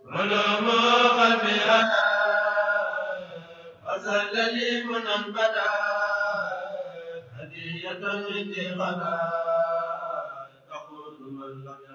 علوم قلبي أنا وصل لي منن بدا هدية مني غدا تقول من لم